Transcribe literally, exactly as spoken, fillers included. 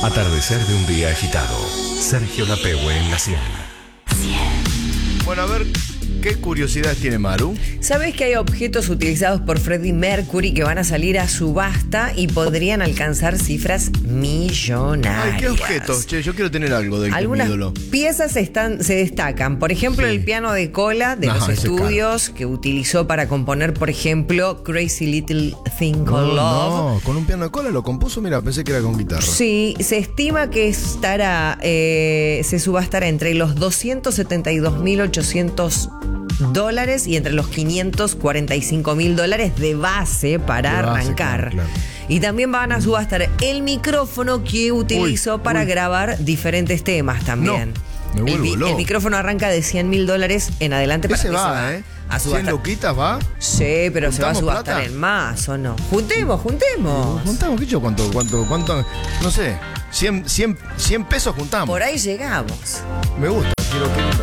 Atardecer de un día agitado. Sergio Lapehue en la cien. Bueno, a ver, ¿qué curiosidades tiene Maru? ¿Sabes que hay objetos utilizados por Freddie Mercury que van a salir a subasta y podrían alcanzar cifras millonarias? Ay, ¿qué objetos? Che, yo quiero tener algo de Algunas mi ídolo. piezas están, se destacan. Por ejemplo, Sí. el piano de cola de No, los ese es estudios que utilizó para componer, por ejemplo, Crazy Little Thing Called No, Love. no, con un piano de cola lo compuso, mira, pensé que era con guitarra. Sí, se estima que estará, eh, se subastará entre los doscientos setenta y dos mil ochocientos dólares y entre los quinientos cuarenta y cinco mil dólares de base para De base, arrancar. claro, claro. Y también van a subastar el micrófono que utilizó Uy, para uy. grabar diferentes temas también. No, me el, vuelvo vi- loco. el micrófono arranca de cien mil dólares en adelante. Ese para va, que ¿eh? A cien subastar. luquitas va. Sí, pero se va a ¿Juntamos subastar plata? en más, ¿o no? Juntemos, juntemos. Juntamos, ¿qué yo? ¿Cuánto, cuánto, cuánto? No sé, cien, cien, cien pesos juntamos. Por ahí llegamos. Me gusta, quiero, quiero